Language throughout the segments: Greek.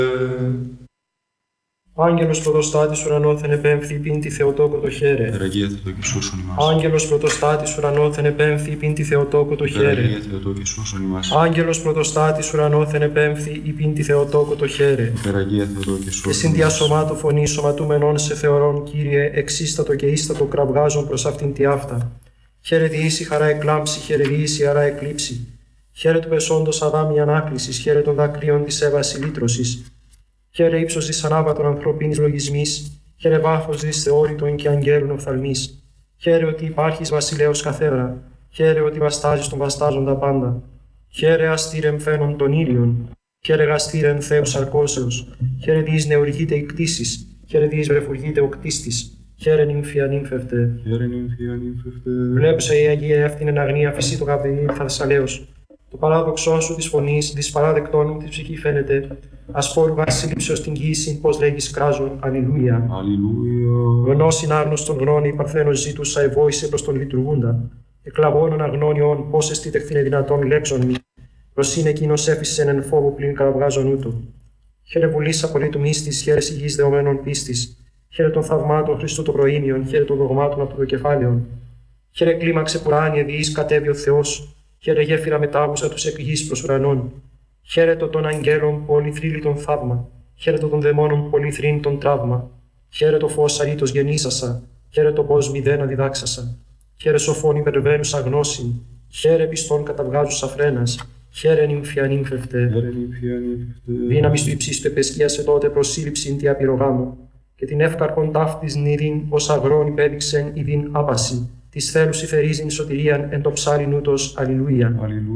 Άγγελος πρωτοστάτης ουρανόθεν επέμφθη πίντη Θεοτόκο το χαίρε. Περαγία Θεοτόκη σώσον ημάς. Άγγελος πρωτοστάτης ουρανόθεν επέμφθη πίντη Θεοτόκο το χαίρε. Περαγία Θεοτόκη σώσον ημάς. Άγγελος πρωτοστάτης ουρανόθεν επέμφθη πίντη Θεοτόκο το χαίρε. Περαγία Θεοτόκη Και σώσον συν διασωμάτου φωνή σωματούμενων σε θεωρών, Κύριε, εξίστατο και ίστατο κραυγάζον προς αυτήν τη αυτά. Χαίρε διήσει χαρά εκλάμψη, χαίρε διήσει χαρά εκλείψη. Χαίρε του πεσόντος Αδάμ η ανάκλησης, χαίρε των δακρύων της Εύας η λύτρωσης. Χαίρε ύψος της ανάβατων ανθρωπίνης λογισμής, χαίρε βάθος της θεώρητων και αγγέλων οφθαλμής. Χαίρε ότι υπάρχεις βασιλέως καθέδρα, χαίρε ότι βαστάζεις τον βαστάζοντα πάντα. Χαίρε αστήρεμ φαίνον των ήλιων, χαίρε γαστήρεμ Θεός αρκώσεως, χαίρε διείς νεουργείται η κτήσης, χαίρε διείς βρεφουργείται ο κτίστης. Χαίρε νύμφια νύμφευτε. Χαίρε νύμφια νύμφευτε. Βλέψε η Αγία εύθυνεν αγνία φυσί το καπηλή Θασσαλέως. Το παράδοξό σου της φωνής, της παράδεκτών μου της ψυχή φαίνεται. Ασπόρου βασίλειψεως την γύση, πώς λέγεις κράζον, αλληλούια. Αλληλούια. Γνώσιν άγνωστον γνώνη, η παρθένος ζήτουσα ευόησε προς τον λειτουργούντα. Εκλαβώνων αγνώνιον, πώς εστίτεχθηνε δυνατόν λέξον μη. Προς είναι εκείνος έφυσεν εν φόβο πλην καραβγάζον ούτω. Χαίρε βουλής απολύτου μύστης, χαίρε υγιής δεωμένων πίστης. Χαίρε των θαυμάτων Χριστού των προήμιων, χαίρε των δογμάτων από το κεφάλαιον. Χαίρε κλίμαξε πουράνιε διείς κατέβει ο Θεός. Χαίρε γέφυρα μετάβουσα τους εκ γης προς ουρανών. Χαίρετο των αγγέλων πολυθρύλιτον θαύμα. Χαίρετο των δαιμόνων πολυθρύνητον τραύμα. Χαίρετο φως αρήτως γεννήσασα. Χαίρετο πως μηδένα διδάξασα. Χαίρε σοφών υπερβαίνουσα γνώσιν. Χαίρε πιστών καταβγάζουσα φρένας. Χαίρε νύμφια νύμφευτε. Δύναμις του υψίστου επεσκίασε τότε προσύλληψην τη απειρογάμου. Και την εύκαρπον ταύτης νηρήν ως αγρόν υπέδειξεν ειδήν άπαση. Της θέλους υφερίζειν σωτηρίαν εν το ψάριν ούτως, αλληλούια.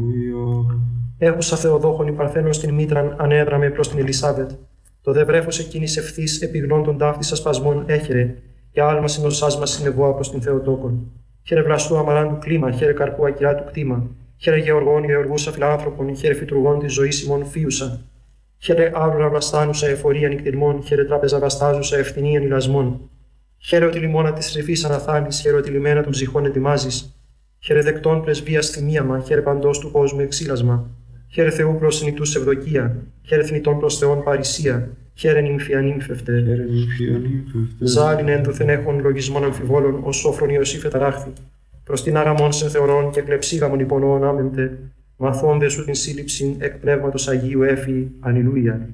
Έχουσα Θεοδόχων η παρθένων στην μήτραν ανέδραμε προς την Ελισάβετ. Το δε βρέφος εκείνης ευθύς επιγνών των ταύτης ασπασμών έχερε, και άλμα συνοσάς μας συνεβόα προς την Θεοτόκον. Χαίρε βλαστού αμαράντου κλίμα, χαίρε καρπού ακυρά του κτήμα. Χαίρε γεωργών γεωργούσα φιλάνθρωπων, χαίρε φυτουργών της ζωής ημών φίουσα. Χαίρε άβλουρα βλαστάνουσα εφορία νυκτηρμών, χαίρε τράπεζα βαστάζουσα ευθυνίαν ηλασμών. Χαίρε ότι λιμόνα τη ρηφή αναθάνει, χαίρε ότι λιμένα των ψυχών ετοιμάζει. Χαίρε δεκτών πρεσβεία θυμίαμα, χαίρε παντό του κόσμου εξήλασμα. Χαίρε Θεού προ νητού ευδοκία, χαίρε θνητών προ Θεών παρησία. Χαίρε νύμφια νύμφευτε. Ζάλιν ένδουθεν έχων λογισμών αμφιβόλων, ω σόφρον Ιωσήφ εταράχθη. Προ την άραμον σε θεωρών και κλεψίγαμον υπονοών άμεμπτε. Μαθώνde σου την σύλληψη εκ πνεύματος Αγίου έφη. Αλληλούια.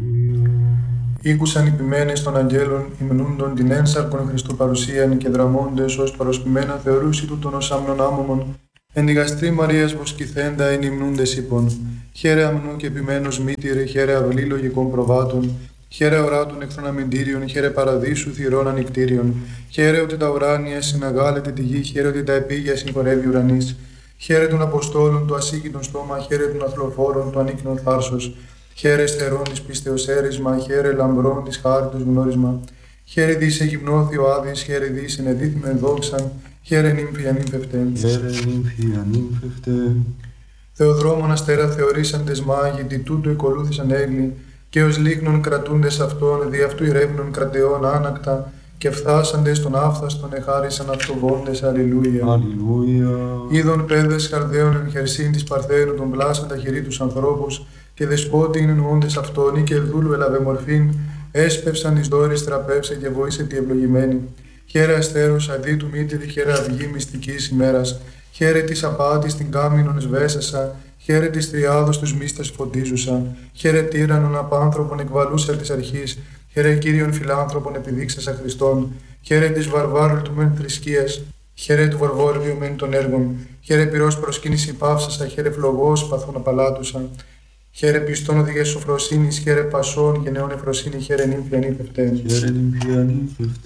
Ήκουσαν οι ποιμένες των αγγέλων, υμνούντον την ένσαρκον Χριστού παρουσίαν και δραμώντες ως παροσπημένα θεωρούσι τούτον ως άμνον άμωμον, εν τη γαστρή Μαρίας βοσκηθέντα εν υμνούντες είπων. Χαίρε αμνού και ποιμένος μήτηρε, χαίρε αυλή λογικών προβάτων, χαίρε οράτων εχθρών αμυντήριων, χαίρε παραδείσου θυρών ανικτήριων, χαίρε ότι τα ουράνια συναγάλεται τη γη, χαίρε ότι τα επίγεια συγχωρεύει ουρανής. Χαίρε των Αποστόλων του ασύγκητον στόμα, χαίρε των αθλοφόρων του ανίκνων θάρσος. Χαίρε στερών της πίστεως έρισμα, χαίρε λαμπρών της χάριτος γνώρισμα. Χαίρε δις εγυμνώθη ο άδης, χαίρε δις ενεδίθμεν δόξαν, χαίρε νύμφια νύμφευτε. Χαίρε νύμφια νύμφευτε. Θεοδρόμων αστέρα θεωρήσαντες μάγοι, τι τούτο εκολούθησαν έγκλη, και ως λίχνων κρατούντες αυτών, δι' αυτού ηρεύνων κρατεών άνακτα, και φθάσαντες των άφθαστον εχάρισαν αυτοβόντες. Αλληλούια. Αλληλούια. Είδων παιδες καρδαίων εν χερσίν της Παρθένου των πλάσαντα χειρή τους ανθρώπους, και δεσπότη είναι νοούντες αυτόν, ή και δούλου έλαβε μορφήν, έσπευσαν εις δόρης τραπεύσε και βοήσε τη ευλογημένη. Χαίρε αστέρους αδί του μήτηρη, χαίρε αυγή μυστικής ημέρας, χαίρε της απάτης την κάμινον σβέσασα, χαίρε της τριάδος τους μύστας φωτίζουσα, χαίρε τύραννον απάνθρωπον εκβαλούσα της αρχής, χαίρε Κύριον φιλάνθρωπον επιδείξασα Χριστόν, χαίρε της βαρβάρου του μεν θρησκείας, χαίρε του βαρβόριου μεν των έργων, χαίρε πυρός προσκύνηση παύσασα, χαίρε φλογός παθών απαλάτουσα. Χαίρε πιστών οδηγές σοφροσύνης, χαίρε πασών και νεών εφροσύνη, χαίρε νύμφια νύμφευτε. Χαίρε νύμφια νύμφευτε.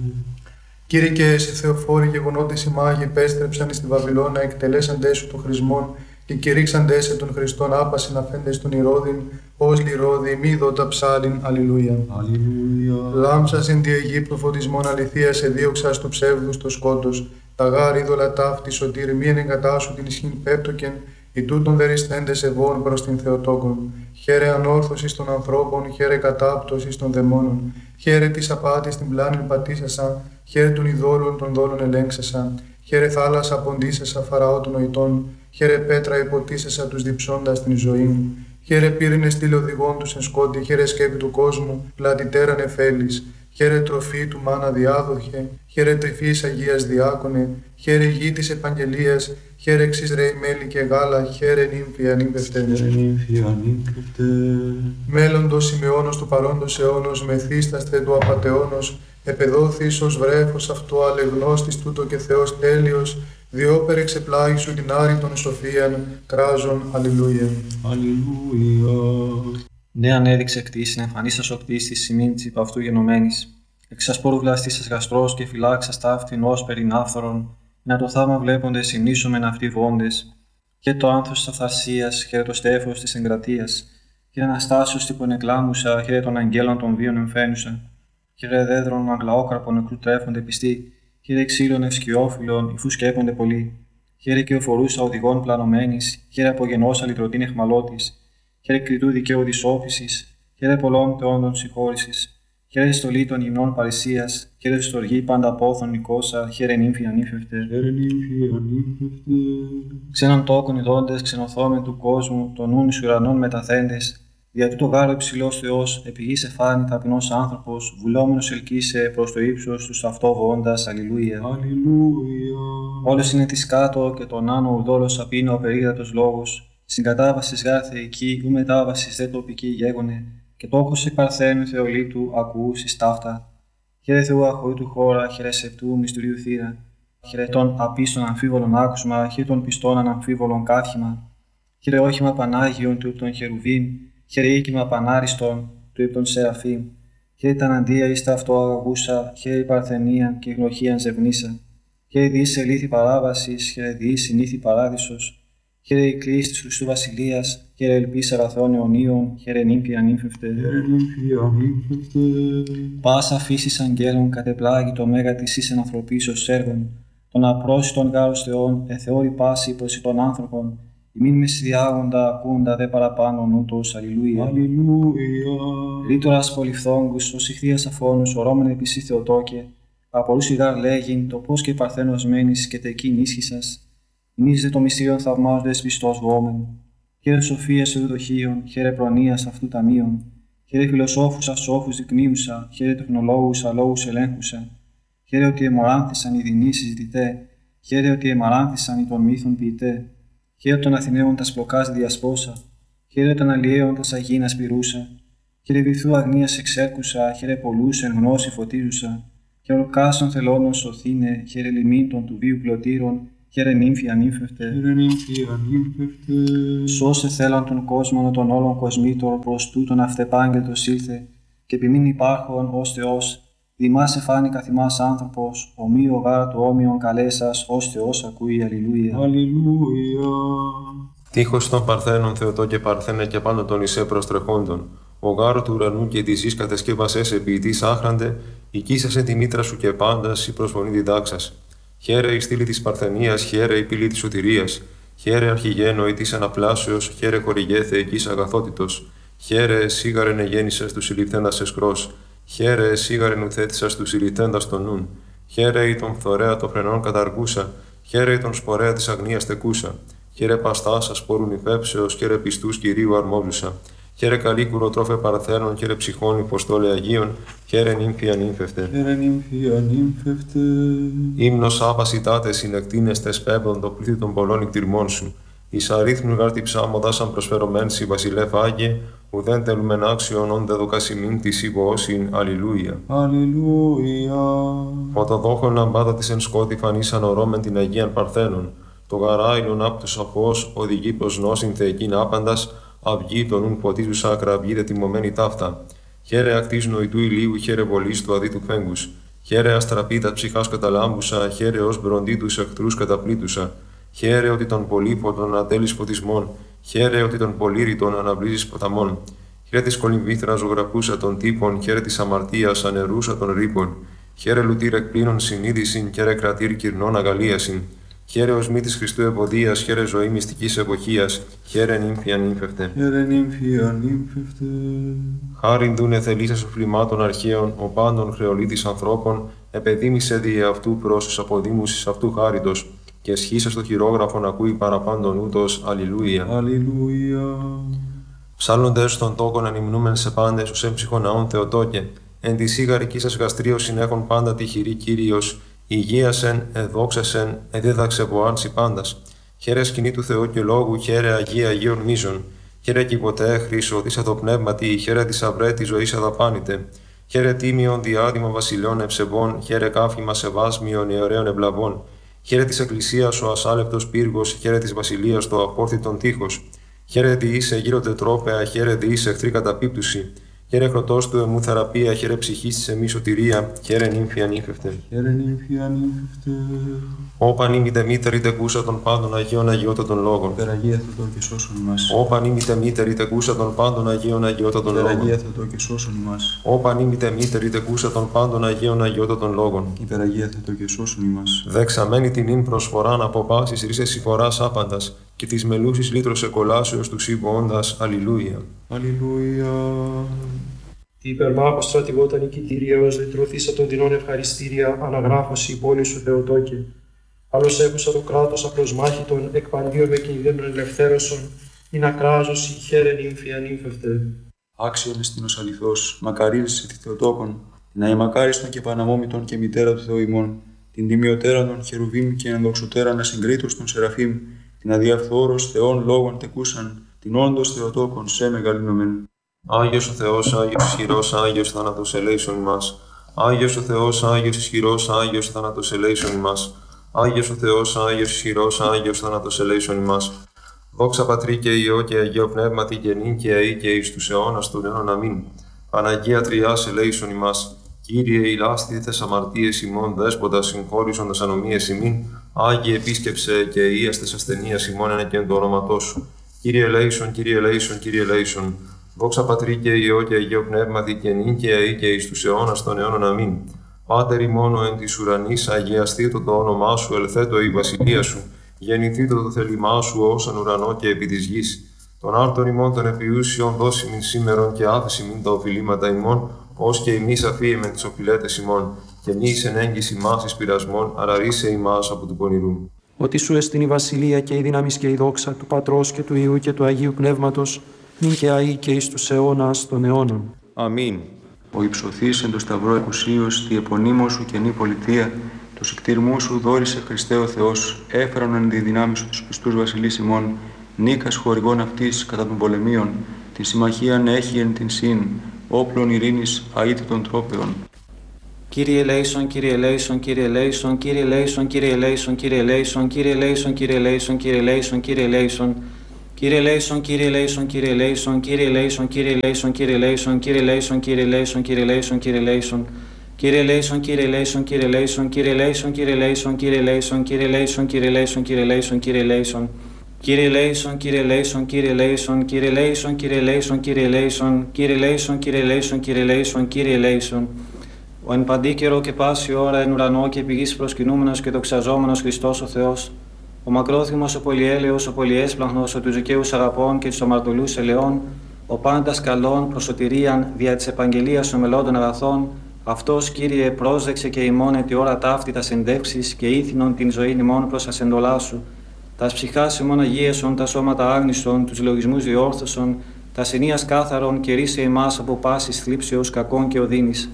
Κύριε και εσύ Θεοφόροι γεγονότες οι μάγοι επέστρεψαν εις τη Βαβυλώνα, εκτελέσαντές σου των χρησμών και κηρύξαντές σε των Χριστών άπασιν αφέντες των Ηρώδην, ως λιρώδη μη δότα ψάλιν. Αλληλούια. Αλληλούια. Λάμψας εν τη Αιγύπτου φωτισμών αληθείας εδίωξας του ψεύδους το σκότος, τα γάρ είδωλα ταύτη σωτήρ μη εγκατάσου την ισχύν πέπτοκεν, οι τούτων δεριστέντες ευών προς την Θεοτόκον. Χαίρε ανόρθωσης των ανθρώπων, χαίρε κατάπτωσης των δαιμόνων. Χαίρε της απάτης την πλάνη πατήσασα, χαίρε των ειδόλων των δόλων ελέγξασα. Χαίρε θάλασσα ποντίσασα φαραώ των νοητών, χαίρε πέτρα υποτίσασα τους διψώντας την ζωή. Χαίρε πύρινε στήλε οδηγών του εν σκότη, χαίρε σκέπη του κόσμου, πλατητέραν εφέλης. Χαίρε τροφή του μάνα διάδοχε, χαίρε τρυφής Αγίας Διάκονε, χαίρε γη της Επαγγελίας, χαίρε εξής ρέι μέλι και γάλα, χαίρε νύμφη ανήπευτε. Μέλλοντος σημεώνος του παρόντος αιώνος, μεθύσταστε του απατεώνος, επεδόθης ως βρέφος αυτό αλεγνώστης τούτο και Θεός τέλειος, διόπερ εξεπλάγει σου την άρρητον σοφίαν, κράζον, αλληλούια. Αλληλούια. Ναι, ανέδειξε κτήσιν, εμφανίσας ο κτίστης σημείν της υπ' αυτού γενομένης. Εξασπόρου βλαστήσας γαστρός και φυλάξας ταύτην ως περιν άφθορον, να το θαύμα βλέποντες συνήσομεν αυτοί βόντες. Και το άνθος της αυθαρσίας, χαίρε το στέφος της εγκρατείας, χαίρε Αναστάσεως τύπον εκλάμουσα, χαίρε των αγγέλων των βίων εμφαίνουσα. Χαίρε δέδρων αγλαόκραπων νεκρού τρέφονται πιστοί, χαίρε ξύλων ευσκιόφυλλων, υφού σκέπονται πολλοί. Χαίρε και οφορούσα οδηγών πλανωμένης, χαίρε απογενώσα λυτρωτήν εχμαλώτης. Χαίρε κριτού δικαίου δυσόφησης, χαίρε πολλών θεόντων συγχώρησης. Χαίρε στολή των υμνών παρησίας, χαίρε στοργή πάντα πόθων νικόσα, χαίρε νύμφη ανήφευτε. Ξένων τόκων ειδώντες, ξενοθόμεν του κόσμου, των νουν εις ουρανών μεταθέντες. Δια τούτο γάρο υψηλός Θεός, επί γης εφάνη ταπεινός άνθρωπος, βουλόμενος ελκύσε προς το ύψος του αυτό βοώντας, αλληλούια. Όλος είναι της κάτω και τον άνω ουδόλος απίνω ο περίγρατος λόγος. Συγκατάβασης γάρ θεϊκή, ου μετάβασης δε τοπική γέγονε, και τόκος εκ παρθένου Θεολήτου ακούσεις ταύτα. Χαίρε Θεού αχωρή του χώρα, χαίρε σεπτού μυστηρίου θύρα. Χαίρε των απίστων αμφίβολων άκουσμα, χαίρε των πιστών αναμφίβολων κάθημα. Χαίρε όχημα Πανάγιον του των Χερουβίμ, χαίρε οίκημα Πανάριστον του των Σεραφείμ. Χαίρε τα αντία εις τα αυτό αγαγούσα, χαίρε η παρθενία και η γνωχίαν ζευνήσα. Χαίρε διείς ελήθη παράβασης, χαίρε διείς συνήθη παράδεισος. Χαίρε η κλίση της Χριστού Βασιλείας, χαίρε ελπίς αγαθών αιωνίων, χαίρε νύμφη ανήφευτε. Πάσα φύσης αγγέλων κατεπλάγει το μέγα της εις ενανθρωπίσεως έργων, των απρόσιτων γάρος Θεών, εθεώρη πάση προς των άνθρωπων, ημίν μεσηδιάγοντα ακούντα δε παραπάνω νούτος, αλληλούια. Ρήτορας πολυφθόγκους, ως ηχθείας αφώνους, ορώμεν επισή Θεοτόκε, απορούς ηγάρ λέγειν, το πώς και η παρθένος μένεις και τεκείν ίσχυσας. Ημείς δε το μυστήριον θαυμάζοντες πιστός βόμεν. Χαίρε σοφίας ευδοχίων, χαίρε προνοίας αυτού ταμείων. Χαίρε φιλοσόφους ασόφους δεικνύουσα, χαίρε τεχνολόγους αλόγους ελέγχουσα. Χαίρε ότι εμοράνθησαν οι δεινοί συζητητέ, χαίρε ότι εμαράνθησαν οι των μύθων ποιητέ. Χαίρε των Αθηναίων τα σπλοκάς διασπόσα, χαίρε των Αλλιέων τα αγίνας πυρούσα. Χαίρε βυθού αγνίας εξέρκουσα, χαίρε πολλούς εν γνώση φωτίζουσα. Χαίρε ολκάσων θελώνων σωθήνε, χαίρε λιμίντων του βίου πλωτήρων. Χαίρε νύμφη ανήφευτε. Σώσε θέλαν τον κόσμο των όλων κοσμήτων προς τούτον αυτεπάγγελτος ήλθε, και επιμήν υπάρχον ως Θεός, δημάς εφάνη καθημάς άνθρωπος, ομοίο γάρα του όμοιον καλέσας, ως Θεός ακούει, αλληλούια. Τείχος των Παρθένων Θεοτό και Παρθένε και πάνω των Ισέ προστρεχόντων, ο γάρο του ουρανού και της γης κατεσκεύασέ σε ποιητής άχραντε, οικίσασε τη μήτρα σου και πάντας η προσφωνή διδάξας. Χαίρε η στήλη της Παρθενίας, χαίρε η πύλη της σωτηρίας, χαίρε αρχηγένο ή της αναπλάσεως, χαίρε χορηγέ θεϊκής αγαθότητος, χαίρε σίγαρεν εγέννησας του συλληφθέντας εσκρός, χαίρε σίγαρεν ουθέτησας του συλληφθέντας των νουν, χαίρε η τον φθορέα των φρενών καταργούσα, χαίρε η τον σπορέα της αγνίας τεκούσα, χαίρε παστάσα σπόρουν υφέψεως, χαίρε πιστούς Κυρίου αρμόζουσα. Χαίρε καλή κουροτρόφε Παρθένων, χαίρε ψυχών υποστόλε Αγίων, χαίρε νύμφη ανήμφευτε. Ύμνος άπασιτάτε συνεκτίνεστε σπέμπον το πλήθη των πολλών νικτυρμών σου. Εις αρίθμου γάρτη ψάμοδα σαν προσφερωμένση βασιλεύ Άγιε, ουδέν τελούμεν άξιον όντε δοκασιμήν της υποώσιν, αλληλούια. Φωτοδόχων λαμπάδα της εν σκότη φανήσαν ορώμεν την Αγίαν Παρθένων. Το γαράιλον απ' τους αφός οδηγεί προς νόσιν θεϊκήν άπαντας, αυγή των ουν ποτίζουσα ακραυγή δε τιμωμένη ταύτα. Χαίρε ακτής νοητού ηλίου, χαίρε βολής του αδίτου φέγγους. Χαίρε αστραπίτα ψυχάς καταλάμπουσα, χαίρε ως μπροντί τους εχθρούς καταπλήτουσα. Χαίρε ότι των πολύποτων ατέλεις φωτισμών, χαίρε ότι των πολύρητων αναβλύζεις ποταμών. Χαίρε της κολυμβήθρας ζωγραφούσα των τύπων, χαίρε της αμαρτίας ανερούσα των ρήπων. Χαίρε λουτήρ εκπλήνων συνείδησιν, χαίρε κρατήρ κυρνών αγαλίασιν. Χαίρε ως μη της Χριστού ευωδίας, χαίρε ζωή μυστικής εποχίας, χαίρε νύμφη ανήμφευτε. Χάριν δούνε θελήσας οφλημάτων αρχαίων, ο πάντων χρεολίτης ανθρώπων, επεδίμησε δι' αυτού πρόσους αποδήμουσης αυτού χάριτος, και σχήσα στο χειρόγραφον ακούει παραπάντων ούτως, αλληλούια. Ψάλλοντες των τόκων ανυμνούμεν σε πάντες ους έμψυχον ναών Θεοτόκε, εν τη σίγαρική σας γαστρίωσιν έχουν πάντα τυχηρή Κύριος, υγείασεν, εδόξασεν, εδίδαξε βοάνση πάντας. Χαίρε σκηνή του Θεού και λόγου, χαίρε Αγία Αγίων μίζων. Χαίρε κι ποτέ χρήσο, δίσα το πνεύματι, χαίρε τη αυρέ τη ζωή αδαπάνητε. Χαίρε τίμιον διάδημα βασιλιών ευσεβών, χαίρε κάφημα σεβάσμιων ιερέων ευλαβών. Χαίρε τη Εκκλησία ο ασάλευτο πύργο, χαίρε τη βασιλεία το απόρθητον τείχο. Χαίρε διήσε γύρω τετρόπαια, χαίρε διήσε εχθρή καταπίπτουση. Χαίρε χρωτός του εμού θεραπεία, χαίρε ψυχής της εμείς σωτηρία, χαίρε νύμφη ανήφευτε. Χαίρε νύμφη ανήφευτε. Όπαν ημιτε μήτερη τεκούσα των πάντων Αγίων Αγιώτατων λόγων. Υπεραγία Θεοτό και σώσον ημάς. Όπαν ημιτε μήτερη τεκούσα των πάντων Αγίων Αγιώτατων λόγων. Υπεραγία Θεοτό και σώσον ημάς. Όπαν ημιτε μήτερη τεκούσα των πάντων Αγίων Αγιώτατων λόγων. Υπεραγία Θεοτό και σώσον ημάς. Δεξαμένη την ύν προσφοράν από πάσης ρίσες συμφοράς άπαντας και της μελούσης λύτρωσε κολάσεως του σύμβοοντας. Αλληλούια. Αλληλούια. Τι υπερμάχο στρατηγόταν νικητήρια ως λυτρωθήσα των τεινών ευχαριστήρια, αναγράφωση η πόλη σου Θεοτόκε. Άλλος έχουσα το κράτος απροσμάχητον, εκπαντίον με κινδύνων ελευθέρωσον, ειν ακράζωση, χαίρε νύμφη ανήμφευτε. Άξιον εστίνος αληθώς, μακαρίλησε τη Θεοτόκον, την αημακάριστον και παναμόμητον και μητέρα του Θεού ημών, την τιμιωτέραν των Χερουβίμ και ενδοξωτέραν ασυγκρίτως των Σεραφείμ, την αδιαφθόρος Θεών λόγων τεκούσαν, την όντως Θεοτόκον σε μεγαλύνομεν. Άγιος ο Θεός, Άγιος ισχυρός, Άγιος θάνατος ελέησον ημάς. Άγιος ο Θεός, Άγιος ισχυρός, Άγιος θάνατος ελέησον ημάς. Άγιος ο Θεός, Άγιος ισχυρός, Άγιος θάνατος ελέησον ημάς. Δόξα Πατρί και Υιό και Αγίο Πνεύματι και νυν και αεί και εις τους αιώνας των αιώνων αμήν. Παναγία Τριάς ελέησον ημάς. Κύριε ηλάστηθες αμαρτίες ημών, δέσποτα συγχώρησοντας ανομίες ημίν. Άγιε επίσκεψε και ίαστες ασθενείας ημών ένα και εν το όνοματό σου. Κύριε ελέησον, Κύριε ελέησον, Κύριε ελέησον. Δόξα Πατρί και Υιό και Αγίο Πνεύματι και νυν και αεί και εις τους αιώνας των αιώνων αμήν. Πάτερ ημών εν της ουρανής, αγιαστήτω το όνομά σου, ελθέτω η βασιλεία σου. Γεννηθήτω το θέλημά σου ως εν ουρανό και επί της γης. Τον άρτον ημών των επιούσιων δώσιμην σήμερον και άφηση μην τα οφειλήματα ημών, ως και ημείς αφίεμεν τις οφειλέτες ημών. Και μη εις εν έγκυση μας εις πειρασμών, αραρίσε ημάς από του πονηρού. Ότι σου εστιν η βασιλεία και η δύναμη και η δόξα του Πατρός και του Υιού και του Αγίου Πνεύματος, νυν και αεί και εις τους αιώνας των αιώνων. Αμήν. Ο υψωθής εν το σταυρό εκουσίως, τη επωνύμω σου καινή πολιτεία, του συκτήρμού σου δόρισε Χριστέ ο Θεός, έφερον εν τη δυνάμει σου τους πιστούς βασιλείς ημών, νίκας χορηγών αυτής κατά των πολεμίων, την συμμαχίαν έχει εν την συν, όπλων ειρήνης αίτητων τρόπεων. Κύριε ελέησον, Κύριε ελέησον, Κύριε ελέησον, Κύριε ελέησον, Κύριε ελέησον, Κύριε ελέησον, Κύριε ελέησον, Κύριε ελέησον, Κύριε ελέησον, Κύριε ελέησον. Κύριε ελέησον, Κύριε ελέησον, Κύριε ελέησον, Κύριε ελέησον, Κύριε ελέησον, Κύριε ελέησον, Κύριε ελέησον, Κύριε ελέησον, Κύριε ελέησον, Κύριε ελέησον. Κύριε ελέησον, Κύριε ελέησον, Κύριε ελέησον, Κύριε ελέησον, Κύριε ελέησον, Κύριε ελέησον, Κύριε ελέησον, Κύριε ελέησον, Κύριε ελέησον, Κύριε ελέησον. Κύριε ελέησον, Κύριε ελέησον, Κύριε ελέησον, Κύριε ελέησον, Κύριε ελέησον, Κύριε ελέησον, Κύριε ελέησον, Κύριε ελέησον, Κύριε ελέησον, Κύριε ελέησον. Ο εν παντή καιρό και πάση ώρα εν ουρανό και επί γης προσκυνούμενος και δοξαζόμενος Χριστός ο Θεός, ο μακρόθυμος, ο πολυέλεος, ο πολυέσπλαχνος, ο τους δικαίους αγαπών και τους αμαρτωλούς ελαιών, ο πάντας καλών προς σωτηρίαν δια της επαγγελίας των μελώντων αγαθών, αυτός, Κύριε, πρόσδεξε και ημών ετι ώρα ταύτη τα συντεύξεις και ήθινον την ζωήν ημών προς ασεντολά σου. Τας ψυχάς ημών αγίεσον, τα σώματα άγνησον, τους λογισμούς διόρθωσον, τα συνείας κάθαρον και ρίσε ημάς από πάσης θλίψεως κακών και οδύνης.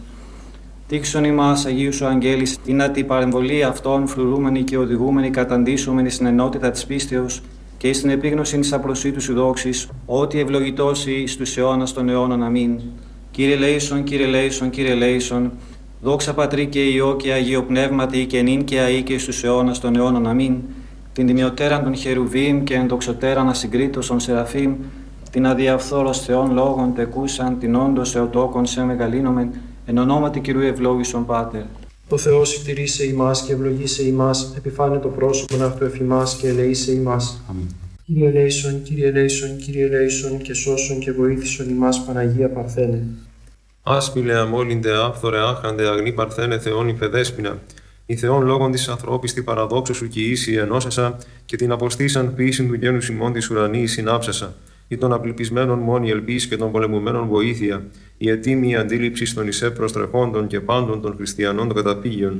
Τύξον ημάς, Αγίου σου αγγέλης, την ατη παρεμβολή αυτών φρουρούμενοι και οδηγούμενοι καταντήσομενοι στην ενότητα της πίστεως και στην επίγνωση της απροσίτου σου δόξης, ότι ευλογητώσει εις τους αιώνας των αιώνων. Αμήν. Κύριε ελέησον, Κύριε ελέησον, Κύριε ελέησον, δόξα Πατρί και Υιό και Αγίο Πνεύματι και νυν και αεί και εις τους αιώνας των αιώνων. Αμήν. Την τιμιωτέραν των Χερουβίμ και ενδοξωτέραν ασυγκρίτως των Σεραφείμ, την αδιαφθόρος Θεών λόγων τεκούσαν, την όντως Θεοτόκον σε μεγαλύνομεν, εν ονόματι Κυρίου ευλόγησον Πάτερ. Ο Θεός εκτηρήσε ημάς και ευλογήσε ημάς, επιφάνε το πρόσωπον αυτού εφημάς και ελεήσε ημάς. Αμήν. Κύριε ελέησον, Κύριε ελέησον, Κύριε ελέησον και σώσον και βοήθησον ημάς Παναγία Παρθένε. Άσπηλε αμόλυντε άφθορε άχαντε αγνή Παρθένε Θεόν υπεδέσποινα. Η Θεόν λόγων της ανθρώπης τη παραδόξω σου κι ίση ενώσασα και την αποστήσαν ποιήσιν του γένους ημών της ουρανής συνάψασα. Ή των απληπισμένων μόνη ελπίς και των πολεμουμένων βοήθεια, η ετοίμη αντίληψη των εισέ προστρεχόντων και πάντων των χριστιανών των καταπήγειων.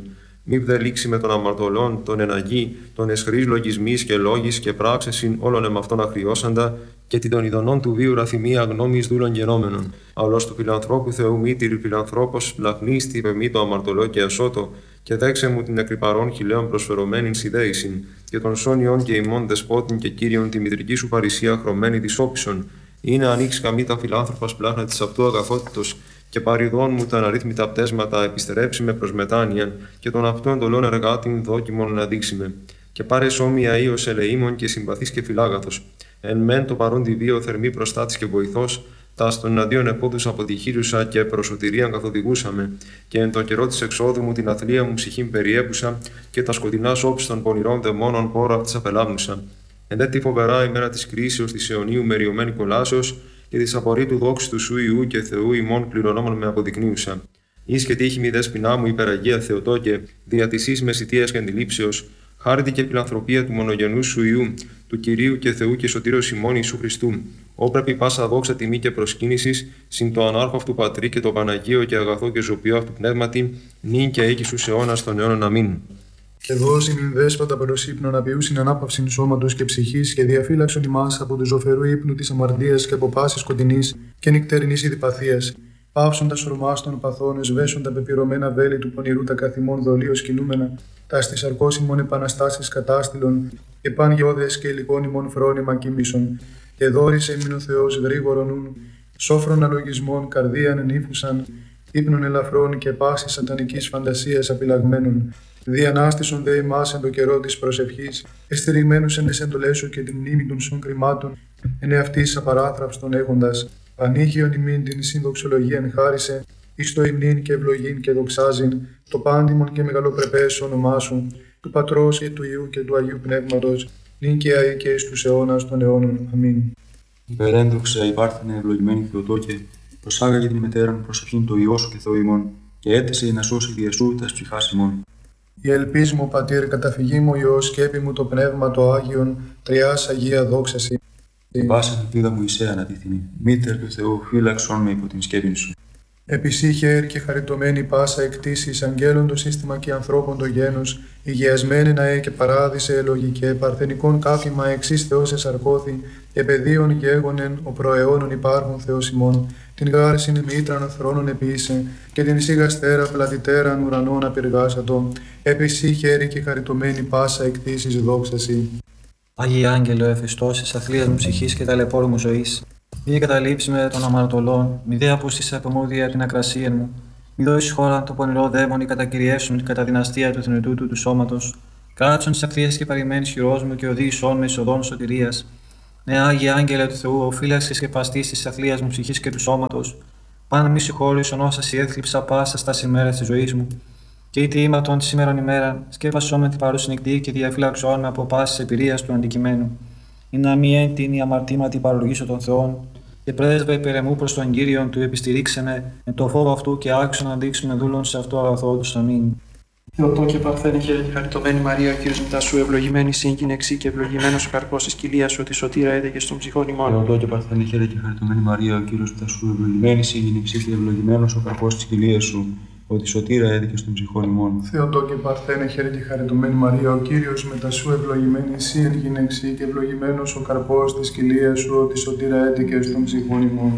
μη βδελήξει με τον αμαρτωλόν, τον εναγή, τον εσχρής λογισμής και λόγης και πράξεσιν όλων εμαυτών αχριώσαντα, και την των ειδονών του βίου ραθυμία γνώμης δούλων γενόμενων. Αλλός του φιλανθρώπου Θεού μήτηρη φιλανθρώπος λαχνίστη πεμεί το αμαρτωλό και ασώτο, και δέξε μου την εκρυπαρών χιλέων προσφερωμένην σιδέησιν, και των σόνιων και ημών δεσπότην και κύριον τη μητρική σου παρησία χρωμένη της όπισον. Είναι ανοίξει καμή τα φιλάνθρωπας πλάχνα της αυτού αγαθότητος, και παριδών μου τα αναρρύθμιτα πτέσματα επιστερέψει με προς μετάνοιαν, και των αυτών εντολών εργάτην δόκιμον να δείξει με. Και πάρε σώμια ίος ελεήμων και συμπαθής και φιλάγαθος. Εν μεν το παρόν τη βίο θερμή προστάτης και βοηθός, τα στον εναντίον επόδους αποτυχήρουσα και προσωτηρίαν καθοδηγούσαμε, και εν το καιρό της εξόδου μου την αθλία μου ψυχήν περιέπουσα, και τα σκοτεινά όψη των πονηρών δαιμόνων πόρο αυτής απελάμνουσα. Εν δε τη φοβερά ημέρα της κρίσεως της αιωνίου μεριωμένη κολάσεως, και της απορρίτου δόξης του σου Ιού και Θεού ημών κληρονόμων με αποδεικνύουσα. Εις και τύχη μη δέσποινά μου υπεραγία Θεοτόκε, δια της εις μεσητείας και αντιλήψεως, χάρητη και φιλανθρωπία του μονογενού σου Ιού, του Κυρίου και Θεού και Σωτήρος ημών Ιησού Χριστού. Όπρεπη πάσα δόξα τιμή και προσκύνησης, συν το ανάρχο αυτού Πατρί και το Παναγίο και αγαθό και ζωπιό αυτού πνεύματι, νυν και εκεί στους αιώνας των αιώνων. Αμήν. Και δώσει νυν δέσποτα πελοσύπνων απειούσιν ανάπαυσιν σώματος και ψυχής, και διαφύλαξον ημάς από του ζωφερού ύπνου της αμαρτίας και από πάσης σκοτεινής και νυκτερινής ειδηπαθίας. Πάυσον τα σωρμάς των παθών, εσβέσον τα πεπυρωμένα βέλη του πονηρού τα καθημών δολίως κινούμενα, τα στις αρκώσιμων επαναστάσεις κατάστηλων, και παν γεώδες και υλικών ημών φρόνημα κοίμησον. Και δόρισε ημίν ο Θεός γρήγορον νουν, σόφρον αλογισμών καρδίαν ενήφουσαν, ύπνων ελαφρών και πάσης σατανικής φαντασίας απειλαγμένων. Διανάστησον δε ημάς εν το καιρό της προσευχής, εστηριγμένους εν τις εντολές σου και την μνήμη των σων κρυμάτων, εν εαυτής απαράθραυστον έχοντας. Πανήγιον ημίν την συνδοξολογίαν χάρισε, εις το υμνήν και ευλογήν και δοξάζειν, το πάντιμον και μεγαλοπρεπές όνομά σου, του Πατρός και του Υιού και του Αγίου Πνεύματος, νυν και αεί και εις τους αιώνας των αιώνων. Αμήν. Υπερέντοξα υπάρχθενε ευλογημένη Θεοτόκε, προσάγαγε την μετέραν προσευχήν το Υιό σου και Θεό ημών, και έτησε να σώσει διεσού τας ψυχάς ημών. Η ελπίς μου, Πατήρ, καταφυγή μου Υιός, σκέπη μου το Πνεύμα το Άγιον, Τριάς Αγία δόξαση. Πάσα ελπίδα μου εισέ ανατίθινη, μήτερ του Θεού, φύλαξον με υπό την σκέπη σου. Επισύχε και χαριτωμένη πάσα εκτίσεις, αγγέλων το σύστημα και ανθρώπων το γένος, υγιασμένη ναέ και παράδεισε ελογικέ, παρθενικών κάφημα εξής Θεός εσαρκώθη, και παιδίων γέγονεν ο προαιώνων υπάρχων Θεός ημών, την γάρσιν μήτραν θρόνων επίησε, και την σιγαστέρα πλατητέραν ουρανών απεργάσατο, επισύχε και χαριτωμένη πάσα εκτίσεις δόξαση. Άγιε Άγγελο, εφιστός της αθλίας μου ψυχής και ταλαιπώρου μου ζωής, μη καταλήψει με των αμαρτωλών, μη δε απούστησε απομούδια από την ακρασία μου, μη δώσει χώρα το πονηρό δαίμον ή κατακυριεύσουν κατά δυναστεία του θνητού του σώματος, κάτσον τη ακτίας και παρημένης χειρός μου και οδήγησόν με εις οδόν σωτηρίας. Ναι, Άγιε Άγγελε του Θεού, ο φύλαξης και παστής της αθλίας μου ψυχής και του σώματος, πάνω μη συγχώρησον όσα σι έθλιψα πάσα στα ημέρας της ζωής μου. Και είτε ήμαρτον τη σήμερον ημέρα, σκέπασόν με την παρούση νυχτή και διαφύλαξόν με από πάσης εμπειρίας του αντικειμένου. Ή να μη έντυνη η αμαρτήματι παρολογήσω των Θεών, και πρέσβε υπερεμού προς τον Κύριον του επιστηρίξεμε με το φόβο αυτού και άξιο να δείξουμε δούλων σε αυτό αγαθό του. Αμήν. Θεοτόκε παρθένε χαίρε και χαριτωμένη Μαρία, ο Κύριος μετά σου, ευλογημένη σύγκυνεξή και ευλογημένος ο καρπός της κοιλίας σου, τη σωτήρα έδεκε στον ψυχών ημών. Θεοτόκε παρθένε χαίρε και χαριτωμένη Μαρία, ο Κύριος μετά σου, ευλογημένη σύγκυνεξή και ευλογημένος ο καρπός της κοιλίας σου, ότι σωτήρα έδικε στον ψυχών ημών. Θεοτόκε παρθένε χαίρε και χαριτωμένη Μαρία, ο Κύριος μετά σου, ευλογημένη εσύ εν γυναίξη και ευλογημένος ο καρπός της κοιλίας σου, ότι σωτήρα έδικε στον ψυχών ημών.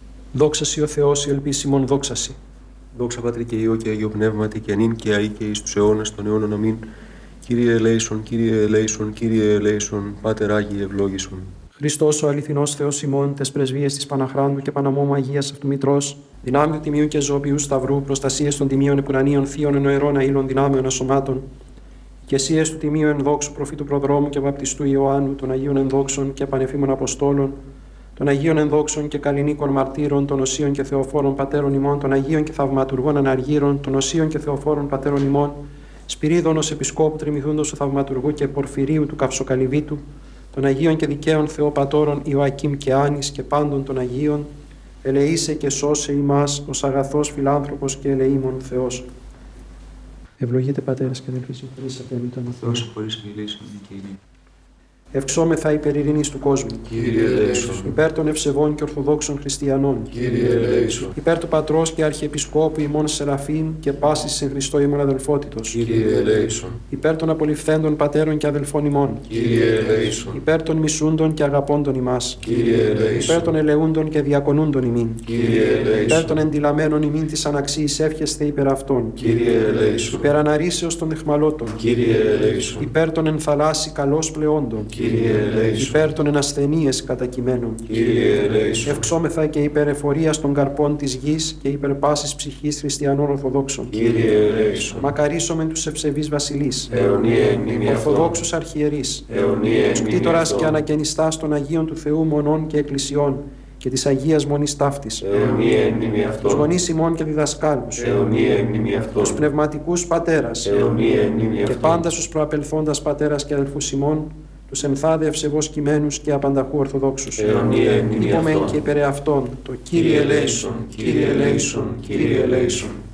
Δόξασι ο Θεός, η ελπίσιμον δόξασι. Δόξα Πατρί και Υιό και Αγίο Πνεύματι και νυν και αεί και εις τους αιώνας των αιώνων. Αμήν. Κύριε ελέησον, Κύριε ελέησον, Κύριε ελέησον, Πάτερ Άγιε ευλόγησον. Χριστός ο αληθινός Θεός ημών, τες πρεσβείες της Παναχράντου και Παναμόμου Αγίας αυτού Μητρός, δυνάμει τιμίου και ζώπιου σταυρού, προστασίες των τιμίων επουρανίων θείων εννοερών αήλων δυνάμεων ασωμάτων, ικεσίες του τιμίου ενδόξου προφήτου προδρόμου και βαπτιστού Ιωάννου, των Αγίων ενδόξων και πανεφήμων Αποστόλων, των Αγίων ενδόξων και καλλινίκων μαρτύρων, των Οσίων και Θεοφόρων πατέρων ημών, των Αγίων και θαυματουργών αναργύρων, των Οσίων και Θεοφόρων πατέρων ημών, Σπυρίδωνος Επισκόπου Τριμηθούντος του Θαυματουργού και Πορφυρίου του Καυσοκαλυβίτου, των Αγίων και Δικαίων Θεοπατώρων Ιωακήμ και Άνης και πάντων των Αγίων, ελεήσε και σώσε ημάς ως αγαθός φιλάνθρωπος και ελεήμων Θεός. Ευλογείτε Πατέρας και αδελφοί, συγχωρήσατε εμείς τον Θεό. Θεός συγχωρήσει και ελέησον και ειρήνη. Ευξόμεθα υπέρ ειρήνης του κόσμου. Κύριε ελέησον. Υπέρ των ευσεβών και ορθοδόξων χριστιανών. Κύριε ελέησον. Υπέρ του Πατρός και Αρχιεπισκόπου ημών Σεραφείμ και πάσης εν Χριστώ ημών αδελφότητος. Κύριε ελέησον. Υπέρ των απολυφθέντων πατέρων και αδελφών ημών. Κύριε ελέησον. Υπέρ των μισούντων και αγαπώντων ημάς. Κύριε ελέησον. Υπέρ των ελεούντων και διακονούντων ημίν. Κύριε ελέησον. Υπέρ των εντυλαμένων ημίν της αναξίης εύχεσθε υπέρ αυτών. Κύριε ελέησον. Υπέρ αναρρήσεως των αιχμαλώτων. Κύριε ελέησον. Υπέρ των ενθαλάσσι καλώς πλεόντων. Κύριε ελέησον. Υπέρ των ενασθενείες κατακειμένων. Κύριε ελέησον. Ευξόμεθα και υπέρ εφορίας των καρπών της γης και υπέρ πάσης ψυχής χριστιανών Ορθοδόξων. Κύριε ελέησον. Μακαρίσομεν τους ευσεβείς βασιλείς. Αιωνία εν μνήμη αυτών. Ορθοδόξους αρχιερείς. Αιωνία εν μνήμη Κτήτορας και αυτών. ανακαινιστάς των Αγίων του Θεού μονών και εκκλησιών και της Αγίας Μονής Ταύτης. Αιωνία εν μνήμη Τους αυτών. γονείς ημών και διδασκάλους. Αιωνία εν μνήμη αυτών. Τους πνευματικούς πατέρας. Αιωνία εν μνήμη Και αυτών. πάντα στους προαπελθόντας πατέρας και αδελφούς ημών, τους ενθάδε ευσεβώς κειμένους και απανταχού Ορθοδόξους. Αιωνία εν μνήμη Είπομεν αυτών. και υπερ αυτών το Κύριε ελέησον, Κύριε ελέησον. Κύριε ελέησον.